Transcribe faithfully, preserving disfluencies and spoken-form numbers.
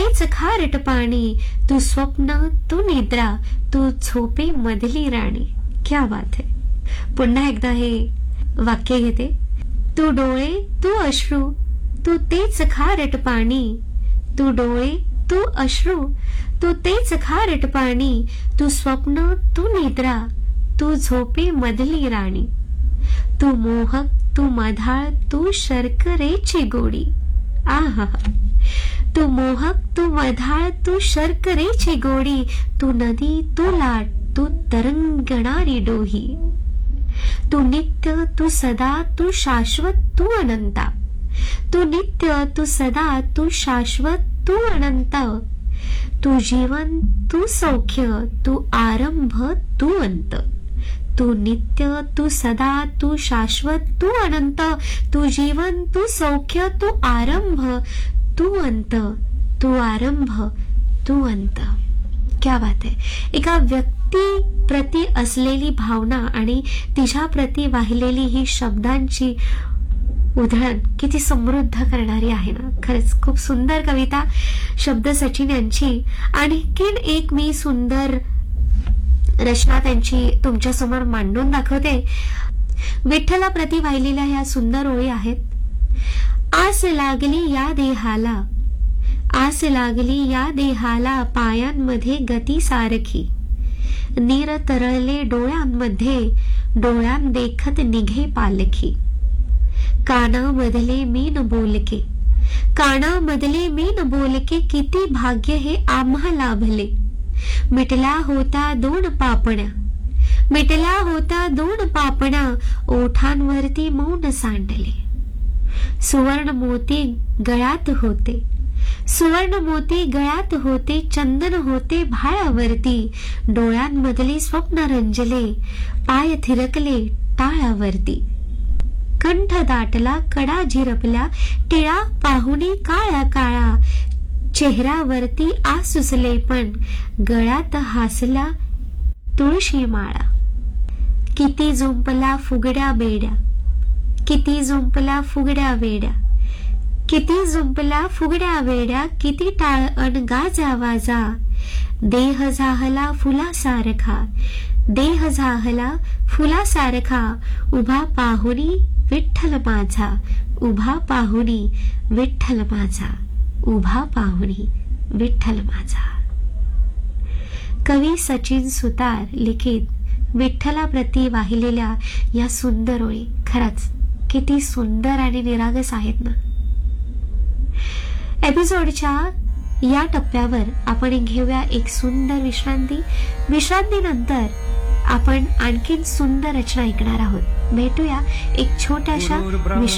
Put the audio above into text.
तेच खारट पाणी, तू स्वप्न तू निद्रा, तू झोपे मधली राणी. क्या बात है. पुन्हा एकदा हे वाक्य घेते. तू डोळे तू अश्रू, तू तेच खारट पाणी, तू डोळे तू अश्रू, तू तेच खारट पाणी, तू स्वप्न तू निद्रा, तू झोपे मधली राणी. तू मोहक तू मधाळ, तू शर्करेची गोडी. आहा. तू मोहक तू मधाळ, तू शर्करेची गोडी, तू नदी तू लाट, तू तरंगणारी डोही. तू नित्य तू सदा तू शाश्वत तू अनंता, तू नित्य तू सदा तू शाश्वत तू अनंत. तू जीवन तू सौख्य, तू आरंभ तू अंत. तू नित्य तू सदा तू शाश्वत तू अनंत. तू जीवन तू सौख्य, तू आरंभ तू अंत, तू आरंभ तू अंत. क्या बात है. एका व्यक्ती प्रती असलेली भावना आणि तिच्या प्रती वाहिलेली ही शब्दांची उधळण किती समृद्ध करणारी आहे ना. खरंच खूप सुंदर कविता शब्द सचिन यांची. आणखीन एक मी सुंदर रचना त्यांची तुमच्या समोर मांडून दाखवते. विठ्ठला प्रती वाहिलेल्या ह्या सुंदर ओळी आहेत. आस लागली या देहाला, आस लागली या देहाला, पायांमध्ये गती सारखी. नीर तरळले डोळ्यांमध्ये, डोळ्यां देखत निघे पालखी. कानामधले मीन बोलके, कानामधले मीन बोलके, किती भाग्य हे आम्हा लाभले. मिटला होता दोन पापण्या, मिटला होता दोन पापण्या, ओठांवरती मौन सांडले. सुवर्ण मोती गळ्यात होते, सुवर्ण मोती गळ्यात होते, चंदन होते भाळावरती. डोळ्यांमधले स्वप्न रंजले, पाय थिरकले टाळावरती. कंठ दाटला कडा झिरपल्या, टिळा पाहुणी काळा काळा. चेहऱ्यावरती आसुसले पण, गळ्यात हासला तुळशी माळा. किती जुंपला फुगड्या बेड्या, किती जुंपला फुगड्या बेड्या, किती जुंपला फुगड्या बेड्या, किती टाळ अन गाजा वाजा. देह झाहला फुलासारखा, देह झाहला फुलासारखा. उभा पाहुणी विठ्ठल माझा, उभा पाहुणी विठ्ठल माझा, उभा पाहुणी विठ्ठल माझा. कवी सचिन सुतार लिखित विठ्ठला प्रती वाहिलेल्या या सुंदर ओळी खरंच किती सुंदर आणि निरागस आहेत ना. एपिसोडच्या या टप्प्यावर आपण घेऊया एक सुंदर विश्रांती. विश्रांतीनंतर आपण आणखीन सुंदर रचना ऐकणार आहोत. भेटूया एक छोट्याशा